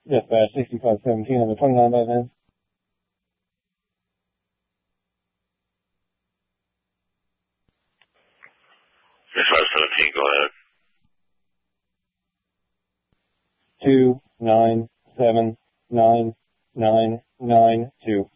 Dispatch 6517 on the 29 by 10. Dispatch 17, go ahead. 2979992.